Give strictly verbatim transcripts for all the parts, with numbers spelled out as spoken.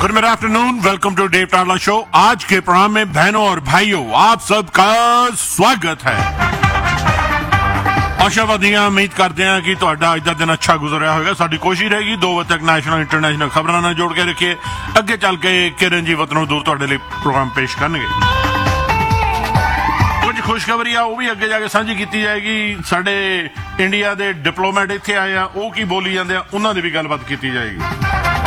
Good afternoon, welcome to Dave टारला show. आज के programme में बहनों और भाइयों आप सबका स्वागत है। आशावादी उम्मीद करते हैं कि तुहाडा अज दा दिन अच्छा गुजरिया होगा। साडी कोशिश रहेगी दो बजे तक नेशनल इंटरनेशनल खबरों ਨਾਲ जोड़ के रखिए। अगे चल के किरण जी वतनों दूर तुहाडे लई प्रोग्राम पेश करनगे। कुछ खुशखबरी आ वो भी अगे जाके साझी की जाएगी। साडे इंडिया के डिप्लोमेट इत्थे आए आ, वो की बोली जाते हैं, उन्हां दी भी गलबात की जाएगी।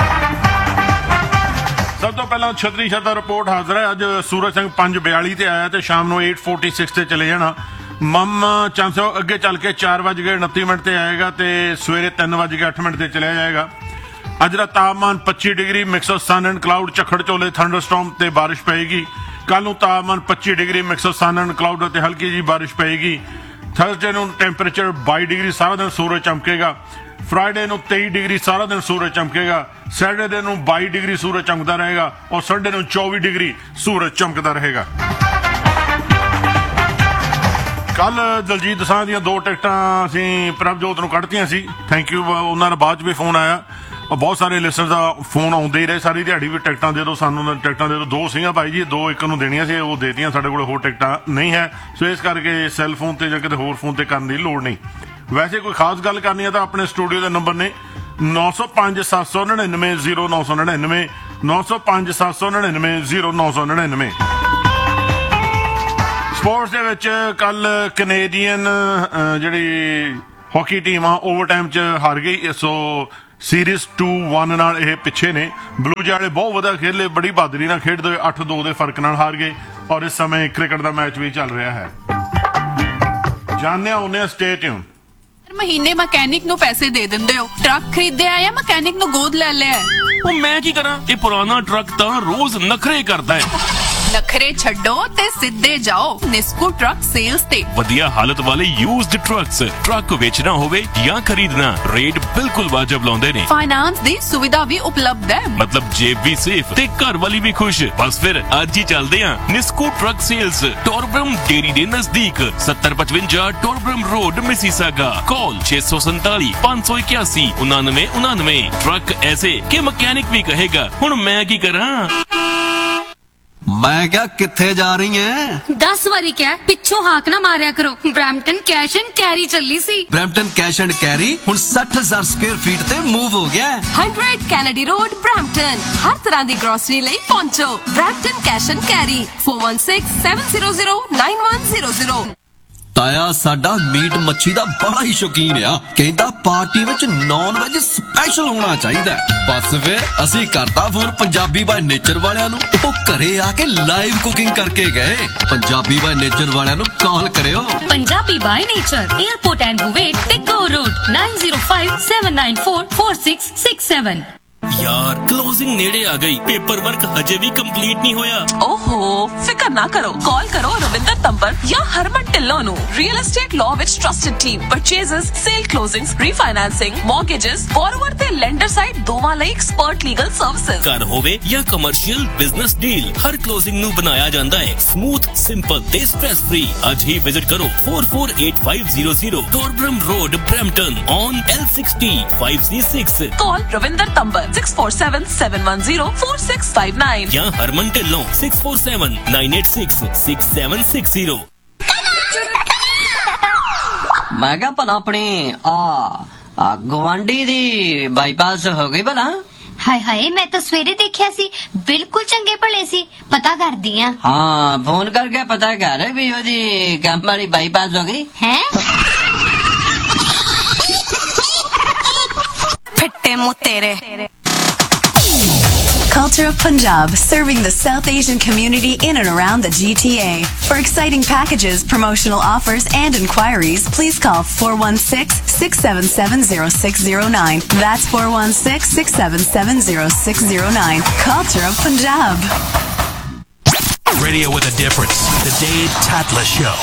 सब तो पहला छतरी छता रिपोर्ट हाजिर है। अज सूरज सिंह पंज बयाली से आया तो शाम को एट फोर्टी सिक्स से चले जाना। मामा चांसो अगे चल के चार बज के उनती मिनट से आएगा तो सवेरे तीन बज के अठ मिनट से चलिया जाएगा। अज का तापमान पच्ची degree mix of sun and cloud, झक्खड़ झोले थंडरस्टॉर्म ते बारिश पेगी। कल तापमान पच्ची degree mix of sun and cloud ते हल्की जी बारिश पेगी। थर्सडे को टेंपरेचर बाई डिग्री सारा दिन सूरज चमकेगा। फ्राइडे को तेईस डिग्री सारा दिन सूरज चमकेगा। सैटरडे को बाईस डिग्री सूरज चमकता रहेगा और संडे को चौबीस डिग्री सूरज चमकता रहेगा। कल दलजीत दोसांझ दी दो टिकटां असीं प्रभजोत नूं कढ़तियां सी। थैंक यू, उन्हां दा बाद च भी फोन आया और बहुत सारे लिसनर का फोन आउंदे ही रहे। सारी दिहाड़ी भी टिकटां दे दो, सानूं टिकटां दे दो। दो सीगां भाई जी, दो एक नूं देणियां सी, वो देतियां। साडे कोल होर टिकटां नहीं है, सो इस करके सैल फोन ते जां किते होर फोन ते करन दी लोड़ नहीं। वैसे कोई खास गल करनी है तो अपने स्टूडियो के नंबर ने नौ सौ पांच सत्त सौ नड़िनवे जीरो नौ सौ नड़िनवे नौ सौ पांच सत्त सौ नड़िनवे जीरो नौ सौ नड़िनवे। स्पोर्ट्स दे विच कल कैनेडियन जिहड़ी हॉकी टीम आ ओवर टाइम च हार गई। सो सीरीज टू वन नाल इह पिछे ने। ब्लूज वाले बहुत वधिया खेले, बड़ी बहादुरी नाल खेडदे होए अठ दो दे फर्क नाल हार गए और इस समय क्रिकेट का मैच भी चल रहा है। जानने आने स्टे ट्यून। महीने मैकेनिक नु पैसे दे दिंदे हो, ट्रक खरीदे आया मैकेनिक नु गोद ले लिया। ओ मैं की करा, ये पुराना ट्रक तां रोज नखरे करदा है। नखरे छड्डो ते सिद्धे जाओ निस्कू ट्रक सेल्स ते। वधिया हालत वाले यूज्ड ट्रक्स, ट्रक बेचना होवे या खरीदना, रेट बिल्कुल वाजिब लाउंदे ने। फाइनेंस दी सुविधा भी उपलब्ध है, मतलब जेब भी सेफ ते घर वाली भी खुश। बस फिर आज ही चलदे हां निस्कू ट्रक सेल्स, टॉरब्रम डेयरी दे नजदीक, सत्तर पचवंजा टॉरब्रम रोड मिसीसागा। कॉल छे सौ सैंताली पांच सौ इक्यासी उनानवे उनानवे। ट्रक ऐसे के मैकेनिक भी कहेगा हुण मैं की करा। मैं क्या किथे जा रही है? दस बारी क्या पिछो हाक ना मारिया करो। ब्रैम्पटन कैश एंड कैरी चली सी। ब्रैम्पटन कैश एंड कैरी हुण साठ हजार स्क्वायर फीट ते मूव हो गया। Hundred Kennedy road Brampton. हर तरह दी ग्रोसरी लई पहुंचो। Brampton cash and carry four one six seven zero zero nine one zero zero. ताया साडा मीट मच्छी दा बड़ा ही शौकीन आ, कहंदा party which non veg special होना चाहिदा। बस फिर असी करता फोन पंजाबी बाय नेचर वालियां नूं, ओ घरे आके लाइव कुकिंग करके गए। पंजाबी बाय नेचर वालियां नूं कॉल करियो। Punjabi by nature, airport and बुवेट ते गो road nine zero five seven nine four four six six seven. यार क्लोजिंग नेड़े आ गई, पेपर वर्क हजे भी कंप्लीट नहीं होया। ओहो फिकर ना करो, कॉल करो रविंदर तंबर या हरमन टिल्लो नु। Real estate law which trusted team, purchases, cell closings, refinancing, mortgages, borrower ते लेंडर साइड दोवां लई एक्सपर्ट लीगल सर्विसेज। घर होवे या कमर्शियल बिजनेस डील, हर क्लोजिंग नु बनाया जांदा है स्मूथ, सिंपल ते स्ट्रेस फ्री। आज ही विजिट करो four four eight five zero zero टॉरब्रम road Brampton on L sixty five C six. Call Ravinder तंबर six four seven seven one zero four six five nine या Harman Tillo six four seven nine eight six six seven six zero. मैं क्या भला अपनी आ गवांडी दी bypass हो गई भला। हाय हाय, मैं तो सवेरे देखिया सी, बिल्कुल चंगे भले सी। पता कर दिया। हाँ फोन करके पता कर रहे भी ओदी काम वाली बाईपास हो गई है। फिट्टे मुतेरे। Culture of Punjab, serving the South Asian community in and around the G T A. For exciting packages, promotional offers and inquiries, please call four one six, six seven seven, zero six zero nine. That's four one six, six seven seven, zero six zero nine. Culture of Punjab. Radio with a difference. The Dave Tatla Show.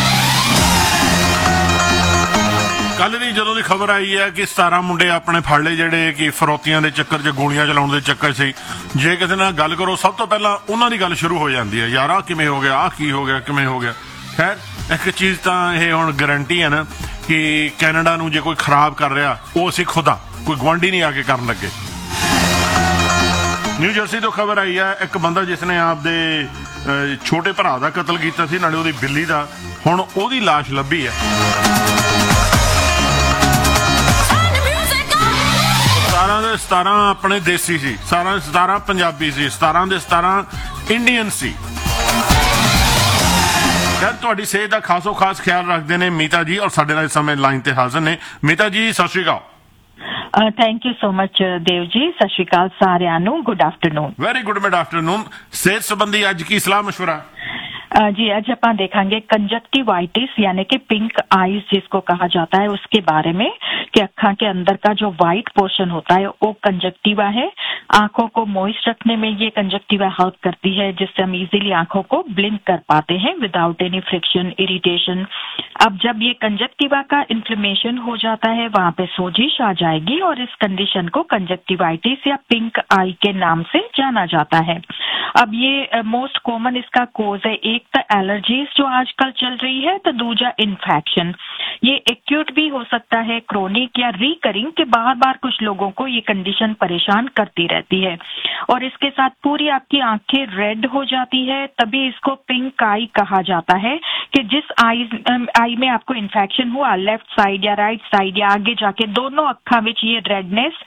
कल दी जदों दी खबर आई है कि सतारह मुंडे अपने फड़ लए जिहड़े कि फरौतियां दे चक्कर च गोलियां चलाउण दे चक्कर सी। जे किसी नाल गल करो सब तो पहला उन्हां दी गल शुरू हो जाती है, यार आ किवें हो गया, आ की हो गया, किवें हो गया। खैर एक चीज़ तां इह हुण गारंटी है ना कि कैनेडा नूं जे कोई खराब कर रहा वो असीं खुद आ, कोई गुआंढी नहीं आके करन लगे। ਨਿਊ ਜਰਸੀ ਤੋਂ ਖਬਰ ਆਈ ਹੈ ਇੱਕ ਬੰਦਾ ਜਿਸ ਨੇ ਆਪਦੇ ਅਹ, ਛੋਟੇ ਭਰਾ ਦਾ ਕਤਲ ਕੀਤਾ ਸੀ, ਨਾਲੇ ਉਹਦੀ ਬਿੱਲੀ ਦਾ, ਹੁਣ ਉਹਦੀ ਲਾਸ਼ ਲੱਭੀ ਹੈ। ਸਤਾਰਾਂ ਦੇ ਸਤਾਰਾਂ ਆਪਣੇ ਦੇਸੀ ਸੀ, ਸਤਾਰਾਂ ਸਤਾਰਾਂ ਪੰਜਾਬੀ ਸੀ, ਸਤਾਰਾਂ ਦੇ ਸਤਾਰਾਂ ਇੰਡੀਅਨ ਸੀ। ਯਾਰ ਤੁਹਾਡੀ ਸਿਹਤ ਦਾ ਖਾਸੋ ਖਾਸ ਖਿਆਲ ਰੱਖਦੇ ਨੇ ਮੀਤਾ ਜੀ, ਔਰ ਸਾਡੇ ਨਾਲ ਇਸ ਸਮੇਂ ਲਾਈਨ ਤੇ ਹਾਜ਼ਰ ਨੇ। ਮੀਤਾ ਜੀ ਸਤਿ ਸ਼੍ਰੀ ਅਕਾਲ। Thank you so much Dev ji, ਸਤਿ ਸ਼੍ਰੀ ਅਕਾਲ ਸਾਰਿਆਂ ਨੂੰ, good afternoon. Very good mid afternoon. ਸਿਹਤ ਸੰਬੰਧੀ ਅੱਜ ਕੀ ਸਲਾਹ ਮਸ਼ਵਰਾ? जी आज ਆਪਾਂ देखेंगे कंजक्टिवाइटिस यानी कि पिंक आईज जिसको कहा जाता है उसके बारे में, कि अखा के अंदर का जो व्हाइट पोर्शन होता है वो कंजक्टिवा है। आंखों को मॉइस्ट रखने में ये कंजक्टिवा हेल्प करती है, जिससे हम इजीली आंखों को ब्लिंक कर पाते हैं विदाउट एनी फ्रिक्शन, इरिटेशन। अब जब ये कंजक्टिवा का इन्फ्लेमेशन हो जाता है वहां पे सोजिश आ जाएगी और इस कंडीशन को कंजक्टिवाइटिस या पिंक आई के नाम से जाना जाता है। अब ये मोस्ट कॉमन इसका कोज है, एक तो एलर्जीज जो आजकल चल रही है, तो दूसरा इन्फेक्शन। ये एक्यूट भी हो सकता है, क्रोनिक या रिकरिंग, के बार बार कुछ लोगों को ये कंडीशन परेशान करती रहती है और इसके साथ पूरी आपकी आंखें रेड हो जाती है। तभी इसको पिंक आई कहा जाता है कि जिस आई आई में आपको इन्फेक्शन हुआ, लेफ्ट साइड या राइट साइड या आगे जाके दोनों अखा में ये रेडनेस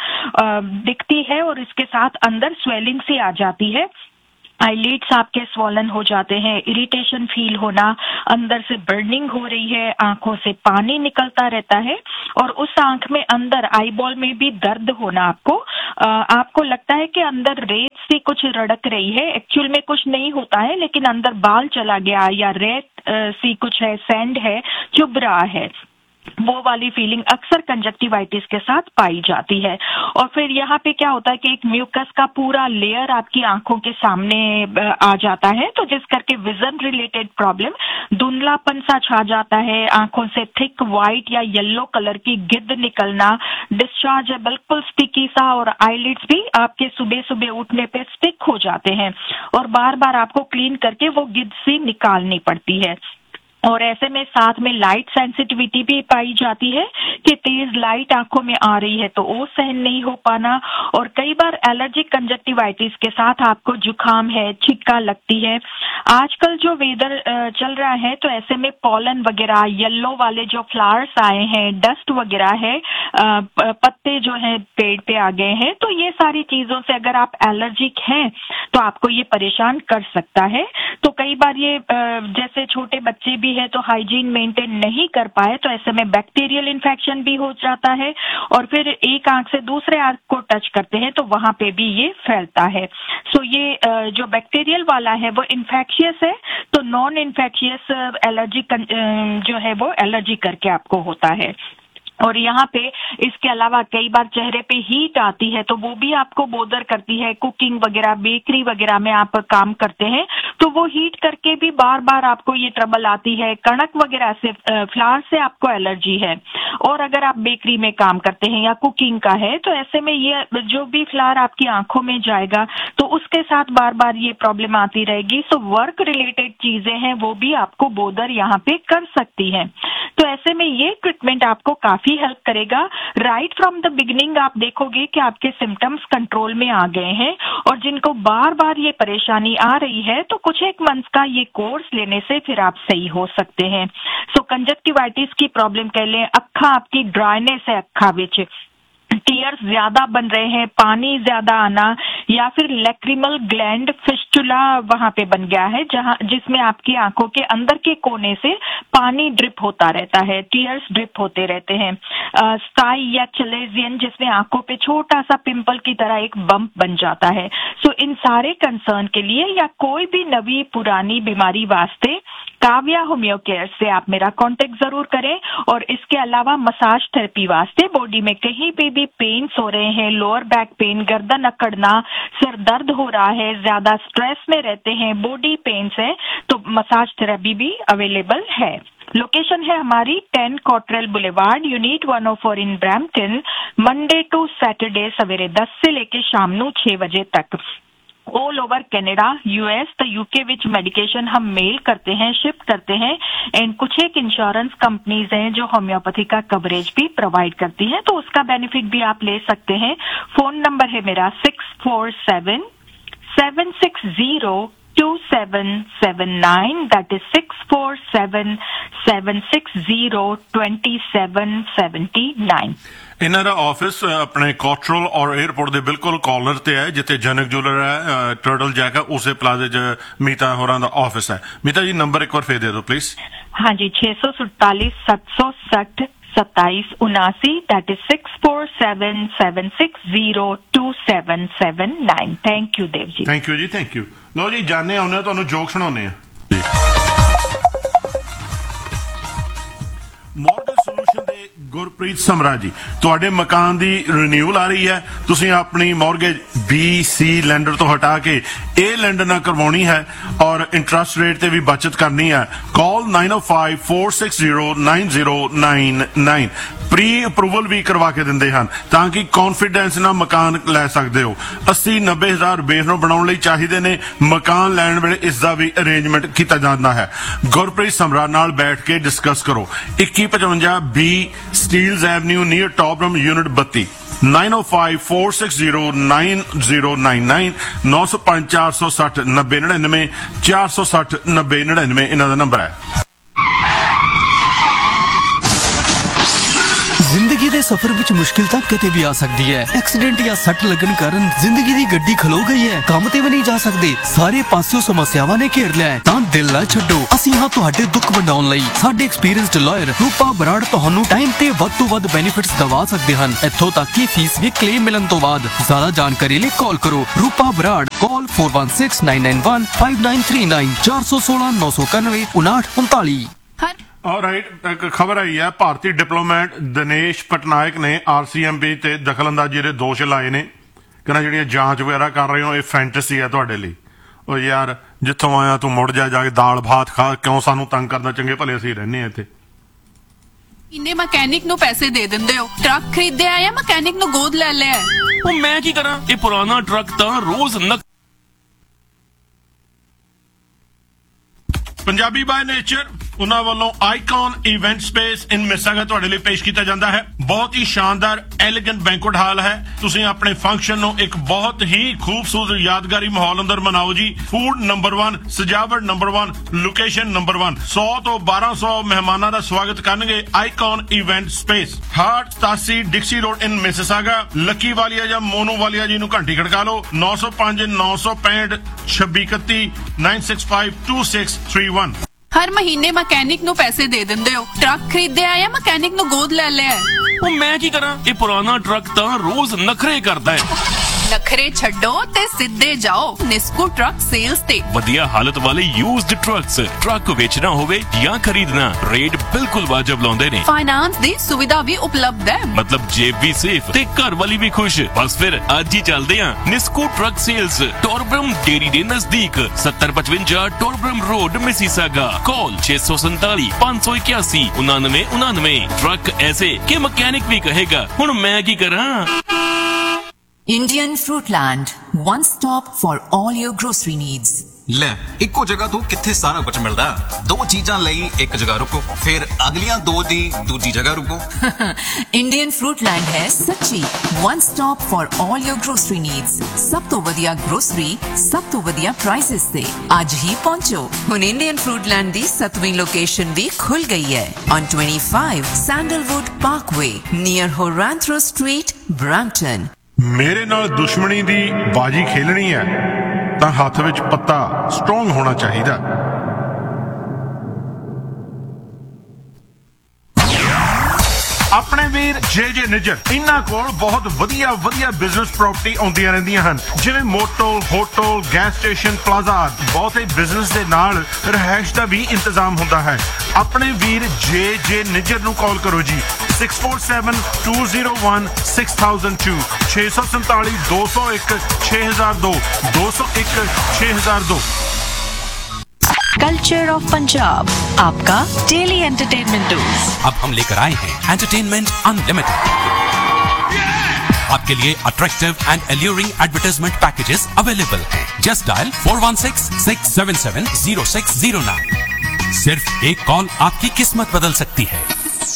दिखती है और इसके साथ अंदर स्वेलिंग सी आ जाती है। आईलिड्स आपके स्वॉलन हो जाते हैं, इरिटेशन फील होना, अंदर से बर्निंग हो रही है, आंखों से पानी निकलता रहता है और उस आंख में अंदर आईबॉल में भी दर्द होना। आपको आ, आपको लगता है कि अंदर रेत सी कुछ रड़क रही है, एक्चुअल में कुछ नहीं होता है, लेकिन अंदर बाल चला गया या रेत आ, सी कुछ है, सैंड है, चुभ रहा है। वो वाली फीलिंग अक्सर कंजक्टिवाइटिस के साथ पाई जाती है। और फिर यहाँ पे क्या होता है कि एक म्यूकस का पूरा लेयर आपकी आंखों के सामने आ जाता है, तो जिस करके विजन रिलेटेड प्रॉब्लम, धुंधलापन सा छा जाता है, आंखों से थिक व्हाइट या येलो कलर की गिद्द निकलना, डिस्चार्ज है बिल्कुल स्टिकी सा, और आईलिड्स भी आपके सुबह सुबह उठने पे स्टिक हो जाते हैं और बार बार आपको क्लीन करके वो गिद्द सी निकालनी पड़ती है। और ऐसे में साथ में लाइट सेंसिटिविटी भी पाई जाती है कि तेज लाइट आंखों में आ रही है तो वो सहन नहीं हो पाना। और कई बार एलर्जिक कंजक्टिवाइटिस के साथ आपको जुकाम है, छिक्का लगती है। आजकल जो वेदर चल रहा है तो ऐसे में पॉलन वगैरह, येलो वाले जो फ्लावर्स आए हैं, डस्ट वगैरह है, पत्ते जो है पेड़ पे आ गए हैं, तो ये सारी चीजों से अगर आप एलर्जिक हैं तो आपको ये परेशान कर सकता है। तो कई बार ये जैसे छोटे बच्चे भी है तो हाइजीन मेंटेन नहीं कर पाए तो ऐसे में बैक्टीरियल इन्फेक्शन भी हो जाता है और फिर एक आंख से दूसरे आंख को टच करते हैं तो वहां पे भी ये फैलता है। सो ये जो बैक्टीरियल वाला है वो इन्फेक्शियस है, तो नॉन इन्फेक्शियस एलर्जी जो है वो एलर्जी करके आपको होता है। और यहाँ पे इसके अलावा कई बार चेहरे पे हीट आती है तो वो भी आपको बोदर करती है। कुकिंग वगैरह, बेकरी वगैरह में आप काम करते हैं तो वो हीट करके भी बार बार आपको ये ट्रबल आती है। कणक वगैरह से, फ्लावर से आपको एलर्जी है और अगर आप बेकरी में काम करते हैं या कुकिंग का है तो ऐसे में ये जो भी फ्लावर आपकी आंखों में जाएगा तो उसके साथ बार बार ये प्रॉब्लम आती रहेगी। सो वर्क रिलेटेड चीजें हैं वो भी आपको बोदर यहाँ पे कर सकती है। तो ऐसे में ये ट्रीटमेंट आपको काफी हेल्प करेगा। राइट फ्रॉम द बिगिनिंग आप देखोगे कि आपके सिम्टम्स कंट्रोल में आ गए हैं और जिनको बार बार ये परेशानी आ रही है तो कुछ एक मंथ का ये कोर्स लेने से फिर आप सही हो सकते हैं। सो कंजक्टिवाइटिस की प्रॉब्लम कह लें, अखा आपकी ड्राइनेस है, अखा विच टीयर्स ज्यादा बन रहे हैं, पानी ज्यादा आना, या फिर लैक्रिमल ग्लैंड फिस्टुला वहां पे बन गया है जहां जिसमें आपकी आंखों के अंदर के कोने से पानी ड्रिप होता रहता है, टीयर्स ड्रिप होते रहते हैं। स्काई या चलेजियन जिसमें आंखों पे छोटा सा पिंपल की तरह एक बम्प बन जाता है। सो इन सारे कंसर्न के लिए या कोई भी नवी पुरानी बीमारी वास्ते काव्या होम्यो केयर से आप मेरा कांटेक्ट जरूर करें। और इसके अलावा मसाज थेरेपी वास्ते बॉडी में कहीं पे भी पेन्स हो रहे हैं, लोअर बैक पेन, गर्दन अकड़ना, सिर दर्द हो रहा है, ज्यादा स्ट्रेस में रहते हैं, बॉडी पेन्स है, तो मसाज थेरेपी भी अवेलेबल है। लोकेशन है हमारी ten Cottrell boulevard, unit one O four in Brampton, Monday to Saturday सवेरे दस से लेके शाम नू छह बजे तक। ऑल ओवर कनाडा, यूएस, तो यूके विच मेडिकेशन हम मेल करते हैं, शिप करते हैं। एंड कुछ एक इंश्योरेंस कंपनीज हैं जो होम्योपैथी का कवरेज भी प्रोवाइड करती हैं, तो उसका बेनिफिट भी आप ले सकते हैं। फोन नंबर है मेरा six four seven seven six zero two seven seven nine. That is six four seven seven six zero two seven seven nine. ਇਹਨਾਂ ਦਾ ਆਫਿਸ ਆਪਣੇ ਕੋਟਰਲ ਔਰ 에어ਪੋਰਟ ਦੇ ਬਿਲਕੁਲ ਕਾਰਨਰ ਤੇ ਹੈ, ਜਿੱਥੇ ਜਨਕ ਜੁਐਲਰ ਹੈ, ਟਰਟਲ ਜੈਕ ਹੈ, ਉਸੇ ਪਲਾਜ਼ੇ 'ਚ ਮੀਤਾ ਹੋਰਾਂ ਦਾ ਆਫਿਸ ਹੈ। ਮੀਤਾ ਜੀ ਨੰਬਰ ਇੱਕ ਵਾਰ ਫੇਰ ਦੇ ਦਿਓ ਪਲੀਜ਼। हाँ जी, छह सौ सैतालीस सात सौ सठ सत्ताईस उनासी। That is six four seven seven six zero to seven seven nine. Thank you Dev ji. Thank you ji, thank you. लो जी जाने आने ਤੁਹਾਨੂੰ ਜੋਕ ਸੁਣਾਉਂਦੇ ਆ। ਮੋਰਗੇਜ ਸੋਲੂਸ਼ਨ ਦੇ ਗੁਰਪ੍ਰੀਤ ਸਮਰਾ ਜੀ, ਤੁਹਾਡੇ ਮਕਾਨ ਦੀ ਰੀਨਿਊਅਲ ਆ ਰਹੀ ਹੈ, ਤੁਸੀਂ ਆਪਣੀ ਮੋਰਗੇਜ ਬੀ ਸੀ ਲੈਂਡਰ ਤੋਂ ਹਟਾ ਕੇ ਇਹ ਲੈਂਡਰ ਨਾਲ ਕਰਵਾਉਣੀ ਹੈ ਔਰ ਇੰਟਰਸਟ ਰੇਟ ਤੇ ਵੀ ਬਚਤ ਕਰਨੀ ਹੈ। ਕਾਲ nine oh five four six zero nine zero nine nine। Pre approval ਵੀ ਕਰਵਾ ਕੇ ਦਿੰਦੇ ਹਨ ਤਾਂ ਕਿ ਕੌਨਫੀਡੈਂਸ ਨਾਲ ਮਕਾਨ ਲੈ ਸਕਦੇ ਹੋ। अस्सी नब्बे ਹਜ਼ਾਰ ਬੇਸ ਨੂੰ ਬਣਾਉਣ ਲਈ ਚਾਹੀਦੇ ਨੇ। ਮਕਾਨ ਲੈਣ ਵੇਲੇ ਇਸ ਦਾ ਵੀ ਅਰੇਂਜਮੈਂਟ ਕੀਤਾ ਜਾਂਦਾ ਹੈ। ਗੁਰਪ੍ਰੀਤ ਸਮਰਾ ਨਾਲ ਬੈਠ ਕੇ ਡਿਸਕਸ ਕਰੋ। ਇੱਕੀ ਪਚਵੰਜਾ ਬੀ ਸਟੀਲਜ਼ ਐਵਨਿਊ ਨੀਅਰ ਟੌਪਰਮ ਯੂਨਿਟ ਬੱਤੀ। nine oh five four six zero nine zero nine nine। नौ सौ पांच चार सौ सठ नब्बे नड़िनवे चार सौ सठ नब्बे नड़िनवे इन्हों का नंबर है। ਜ਼ਿੰਦਗੀ ਦੇ ਸਫ਼ਰ ਵਿੱਚ ਮੁਸ਼ਕਿਲ ਤਾਂ ਕਿਤੇ ਵੀ ਆ ਸਕਦੀ ਹੈ। ਐਕਸੀਡੈਂਟ ਜਾਂ ਸੱਟ ਲੱਗਣ ਕਾਰਨ ਜ਼ਿੰਦਗੀ ਦੀ ਗੱਡੀ ਖਲੋ ਗਈ ਹੈ, ਕੰਮ ਤੇ ਵੀ ਨਹੀਂ ਜਾ ਸਕਦੇ, ਸਾਰੇ ਪਾਸਿਓਂ ਸਮੱਸਿਆਵਾਂ ਨੇ ਘੇਰ ਲਿਆ ਹੈ, ਤਾਂ ਦਿਲ ਨਾ ਛੱਡੋ, ਅਸੀਂ ਹਾਂ ਤੁਹਾਡੇ ਦੁੱਖ ਵੰਡਾਉਣ ਲਈ। ਸਾਡੇ ਐਕਸਪੀਰੀਅੰਸਡ ਲਾਇਰ ਰੂਪਾ ਬਰਾੜ ਤੁਹਾਨੂੰ ਟਾਈਮ ਤੇ ਵੱਧ ਤੋਂ ਵੱਧ ਬੈਨੀਫਿਟਸ ਦਵਾ ਸਕਦੇ ਹਨ, ਇੱਥੋਂ ਤੱਕ ਕਿ ਫੀਸ ਵੀ ਕਲੇਮ ਮਿਲਣ ਤੋਂ ਬਾਅਦ। ਜ਼ਿਆਦਾ ਜਾਣਕਾਰੀ ਲਈ ਕਾਲ ਕਰੋ ਰੂਪਾ ਬਰਾੜ। ਕਾਲ four one six nine nine one five nine three nine ਚਾਰ ਸੌ ਸੋਲਾਂ ਨੌ ਸੌ ਇਕਾਨਵੇਂ ਉਨਾਹਠ ਉਨਤਾਲੀ। ਰਾਈਟ, ਇੱਕ ਖਬਰ ਆਈ ਹੈ, ਭਾਰਤੀ ਡਿਪਲੋਮੈਟ ਦਿਨੇਸ਼ ਪਟਨਾਇਕ ਨੇ ਆਰਸੀਐਮਪੀ ਤੇ ਦਖਲਅੰਦਾਜ਼ੀ ਦੇ ਦੋਸ਼ ਲਾਏ ਨੇ। ਕਹਿੰਦਾ ਜਿਹੜੀਆਂ ਜਾਂਚ ਵਗੈਰਾ ਕਰ ਰਹੇ ਹੋ ਇਹ ਫੈਂਟਸੀ ਹੈ ਤੁਹਾਡੇ ਲਈ। ਉਹ ਯਾਰ ਜਿੱਥੋਂ ਆਇਆ ਤੂੰ ਮੁੜ ਜਾ, ਜਾ ਕੇ ਦਾਲ ਭਾਤ ਖਾ, ਕਿਉਂ ਸਾਨੂੰ ਤੰਗ ਕਰਦਾ, ਚੰਗੇ ਭਲੇ ਅਸੀਂ ਰਹਿੰਦੇ ਆ ਇੱਥੇ। ਇੰਨੇ ਮਕੈਨਿਕ ਨੂੰ ਪੈਸੇ ਦੇ ਦਿੰਦੇ ਹੋ, ਟਰੱਕ ਖਰੀਦਿਆ ਜਾਂ ਮਕੈਨਿਕ ਨੂੰ ਗੋਦ ਲੈ ਲਿਆ। ਉਹ ਮੈਂ ਕੀ ਕਰਾਂ, ਇਹ ਪੁਰਾਣਾ ਟਰੱਕ ਤਾਂ ਰੋਜ਼ ਨਕ ਪੰਜਾਬੀ ਬਾय ਨੇਚਰ ਉਹਨਾਂ ਵੱਲੋਂ ਆਈਕਨ ਇਵੈਂਟ ਸਪੇਸ ਇਨ ਮਿਸਾਗਾ ਤੁਹਾਡੇ ਲਈ ਪੇਸ਼ ਕੀਤਾ ਜਾਂਦਾ ਹੈ। ਬਹੁਤ ਹੀ ਸ਼ਾਨਦਾਰ ਐਲੀਗੈਂਟ ਬੈਂਕੁਏਟ ਹਾਲ ਹੈ। ਤੁਸੀਂ ਆਪਣੇ ਫੰਕਸ਼ਨ ਨੂੰ ਇੱਕ ਬਹੁਤ ਹੀ ਖੂਬਸੂਰਤ ਯਾਦਗਾਰੀ ਮਾਹੌਲ ਅੰਦਰ ਮਨਾਓ ਜੀ। ਫੂਡ ਨੰਬਰ ਇੱਕ, ਸਜਾਵਟ ਨੰਬਰ ਇੱਕ, ਲੋਕੇਸ਼ਨ ਨੰਬਰ ਇੱਕ। ਸੌ ਤੋਂ ਬਾਰਾਂ ਸੌ ਮਹਿਮਾਨਾਂ ਦਾ ਸਵਾਗਤ ਕਰਨਗੇ ਆਈਕਨ ਇਵੈਂਟ ਸਪੇਸ, ਹਾਰਟ ਸਤਾਸੀ ਡਿਕਸੀ ਰੋਡ ਇਨ ਮਿਸਿਸਾਗਾ। ਲੱਕੀ ਵਾਲੀਆ ਜਾਂ ਮੋਨੂ ਵਾਲੀਆ ਜੀ ਨੂੰ ਘੰਟੀ ਖੜਕਾ ਲਓ। ਨੌ ਸੌ ਪੰਜ ਨੌ ਸੌ ਪੈਂਹਠ ਛੱਬੀ ਇਕੱਤੀ nine six five two six three one। ਹਰ ਮਹੀਨੇ ਮਕੈਨਿਕ ਨੂੰ ਪੈਸੇ ਦੇ ਦਿੰਦੇ ਹੋ, ਟਰੱਕ ਖਰੀਦਿਆ ਜਾਂ ਮਕੈਨਿਕ ਨੂੰ ਗੋਦ ਲੈ ਲਿਆ। ਉਹ ਮੈਂ ਕੀ ਕਰਾਂ, ਇਹ ਪੁਰਾਣਾ ਟਰੱਕ ਤਾਂ ਰੋਜ਼ ਨਖਰੇ ਕਰਦਾ ਹੈ। ਨਖਰੇ ਛੱਡੋ ਤੇ ਸਿੱਧੇ ਜਾਓ ਨਿਸਕੂ ਟਰੱਕ ਸੇਲਸ ਤੇ। ਵਧੀਆ ਹਾਲਤ ਵਾਲੇ ਯੂਜ਼ਡ ਟਰੱਕਸ, ਟਰੱਕ ਵੇਚਣਾ ਹੋਵੇ ਜਾਂ ਖਰੀਦਣਾ, ਰੇਟ ਬਿਲਕੁਲ ਵਾਜਬ ਲਾਉਂਦੇ ਨੇ। ਫਾਈਨਾਂਸ ਦੀ ਸੁਵਿਧਾ ਵੀ ਉਪਲਬਧ ਹੈ, ਮਤਲਬ ਜੇਬ ਵੀ ਸੇਫ ਤੇ ਘਰ ਵਾਲੀ ਵੀ ਖੁਸ਼। ਬਸ ਫਿਰ ਅੱਜ ਹੀ ਚੱਲਦੇ ਆਂ ਨਿਸਕੂ ਟਰੱਕ ਸੇਲਸ, ਟੌਰਬਰਮ ਡੇਰੀ ਦੇ ਨਜ਼ਦੀਕ, ਸੱਤਰ ਪਚਵੰਜਾ ਟੌਰਬਰਮ ਰੋਡ ਮਿਸੀਸਾਗਾ। ਕਾਲ छह सौ सैंतालीस पाँच सौ इक्यासी उनानवे उनानवे। ट्रक ऐसे कि मैकेनिक भी कहेगा हुण मैं की करा। Indian Fruitland, one stop for all your grocery needs. ਲੈ ਇੱਕੋ ਜਗ੍ਹਾ ਤੋਂ ਕਿੱਥੇ ਸਾਰਾ ਕੁਝ ਮਿਲਦਾ। ਦੋ ਚੀਜ਼ਾਂ ਲਈ ਇੱਕ ਜਗ੍ਹਾ ਰੁਕੋ, ਫਿਰ ਅਗਲੀਆਂ ਦੋ ਦੀ ਦੂਜੀ ਜਗ੍ਹਾ ਰੁਕੋ। Indian Fruitland ਹੈ ਸੱਚੀ one stop for all your grocery needs। ਸਭ ਤੋਂ ਵਧੀਆ grocery, ਸਭ ਤੋਂ ਵਧੀਆ prices ਤੇ ਅੱਜ ਹੀ ਪਹੁੰਚੋ। ਹੁਣ Indian Fruitland ਦੀ ਸੱਤਵੀਂ ਲੋਕੇਸ਼ਨ ਵੀ ਖੁੱਲ ਗਈ ਹੈ on twenty-five Sandalwood Parkway near Horanthro Street, Brampton। ਮੇਰੇ ਨਾਲ ਦੁਸ਼ਮਣੀ ਦੀ ਬਾਜੀ ਖੇਲਣੀ ਹੈ ਤਾਂ ਹੱਥ ਵਿੱਚ ਪੱਤਾ ਸਟਰੋਂਗ ਹੋਣਾ ਚਾਹੀਦਾ। ਆਪਣੇ ਵੀਰ ਜੇ ਜੇ ਨਿੱਜਰ, ਇਹਨਾਂ ਕੋਲ ਬਹੁਤ ਵਧੀਆ ਵਧੀਆ ਬਿਜ਼ਨਸ ਪ੍ਰਾਪਰਟੀ ਆਉਂਦੀਆਂ ਰਹਿੰਦੀਆਂ ਹਨ, ਜਿਵੇਂ motel, hotel, gas station, plaza. ਬਹੁਤੇ ਬਿਜ਼ਨਸ ਦੇ ਨਾਲ ਰਿਹਾਇਸ਼ ਦਾ ਵੀ ਇੰਤਜ਼ਾਮ ਹੁੰਦਾ ਹੈ। ਆਪਣੇ ਵੀਰ ਜੇ ਜੇ ਨਿੱਜਰ ਨੂੰ ਕਾਲ ਕਰੋ ਜੀ six four seven two zero one six thousand two छह सौ सैंतालीस दो सौ एक छह हजार दो दो सौ एक छह हजार दो। कल्चर ऑफ पंजाब, आपका डेली एंटरटेनमेंट डोज। अब हम लेकर आए हैं एंटरटेनमेंट अनलिमिटेड। आपके लिए attractive and alluring advertisement packages available हैं। Just dial four one six six seven seven zero six zero nine। सिर्फ एक कॉल आपकी किस्मत बदल सकती है।